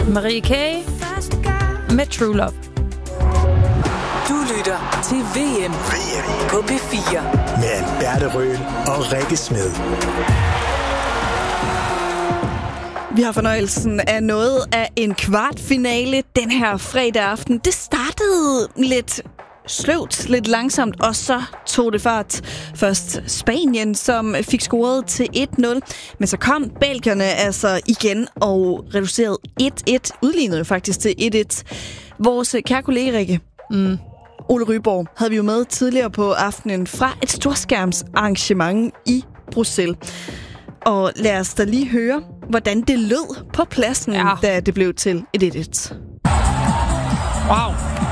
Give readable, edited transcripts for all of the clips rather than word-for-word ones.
Marie K. med True Love. Du lytter til VM på P4 med Alberte Røhl og Rikke Smed. Vi har fornøjelsen af noget af en kvartfinale den her fredag aften. Det startede lidt sløvt, lidt langsomt, og så tog det fart. Først Spanien, som fik scoret til 1-0, men så kom belgierne altså igen og reducerede 1-1, udlignede faktisk til 1-1. Vores kære kollega Rikke, Ole Ryborg, havde vi jo med tidligere på aftenen fra et storskærmsarrangement i Bruxelles. Og lad os da lige høre, hvordan det lød på pladsen, da det blev til 1-1. Wow.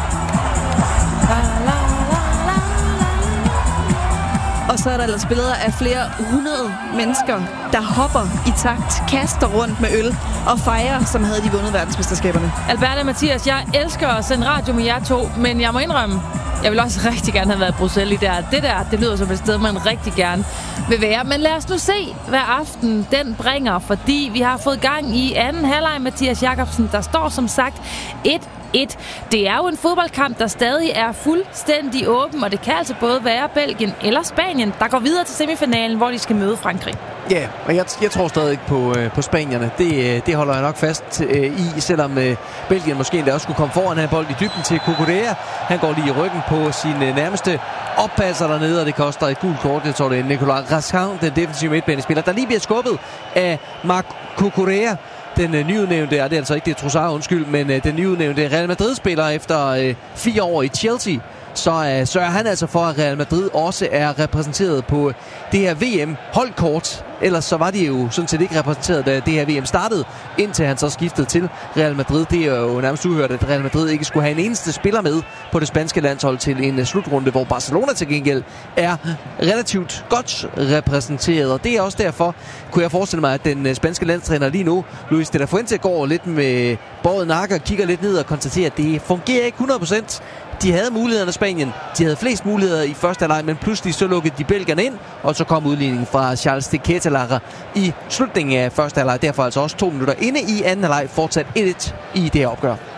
Og så er der ellers billeder af flere 100 mennesker, der hopper i takt, kaster rundt med øl og fejrer, som havde de vundet verdensmesterskaberne. Alberte og Mathias, jeg elsker at sende radio med jer to, men jeg må indrømme, jeg vil også rigtig gerne have været i Bruxelles i der. Det lyder som et sted, man rigtig gerne vil være. Men lad os nu se, hvad aften den bringer, fordi vi har fået gang i anden halvleg. Mathias Jakobsen, der står som sagt 1-1. Det er jo en fodboldkamp, der stadig er fuldstændig åben, og det kan altså både være Belgien eller Spanien, der går videre til semifinalen, hvor de skal møde Frankrig. Ja, og jeg tror stadig på spanierne. Det holder jeg nok fast i, selvom Belgien måske endda også skulle komme foran her bold i dybden til Cucurella. Han går lige i ryggen på sin nærmeste oppasser dernede, og det koster et gult kort. Jeg tror, det er Nicolas Rascan, den defensive midtbanespiller, der lige bliver skubbet af Marc Cucurella. Den nyudnævnte, det er altså ikke det Trossard, undskyld, men den nyudnævnte Real Madrid-spiller efter 4 år i Chelsea. Så sørger han altså for, at Real Madrid også er repræsenteret på det her VM-holdkort. Ellers så var de jo sådan set ikke repræsenteret, da det her VM startede, indtil han så skiftede til Real Madrid. Det er jo nærmest uhørt, at Real Madrid ikke skulle have en eneste spiller med på det spanske landshold til en slutrunde, hvor Barcelona til gengæld er relativt godt repræsenteret. Og det er også derfor, kunne jeg forestille mig, at den spanske landstræner lige nu, Luis de la Fuente, går lidt med båret nakke og kigger lidt ned og konstaterer, at det fungerer ikke 100%. De havde mulighederne i Spanien. De havde flest muligheder i første halvleg, men pludselig så lukkede de belgierne ind, og så kom udligningen fra Charles de Ketelaere i slutningen af første halvleg. Derfor altså også 2 minutter inde i anden halvleg, fortsat 1-1 i det her opgør.